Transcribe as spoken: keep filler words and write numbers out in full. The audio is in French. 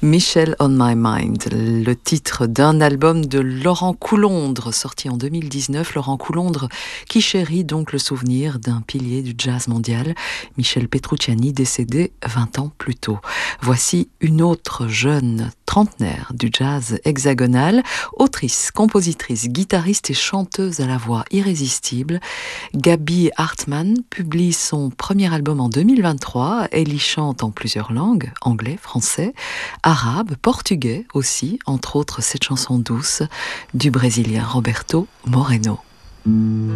Michel on My Mind, le titre d'un album de Laurent Coulondre, sorti en deux mille dix-neuf. Laurent Coulondre qui chérit donc le souvenir d'un pilier du jazz mondial, Michel Petrucciani, décédé vingt ans plus tôt. Voici une autre jeune trentenaire du jazz hexagonal, autrice, compositrice, guitariste et chanteuse à la voix irrésistible. Gaby Hartmann publie son premier album en deux mille vingt-trois. Elle y chante en plusieurs langues, anglais, français, arabe, portugais aussi, entre autres cette chanson douce du Brésilien Roberto Moreno.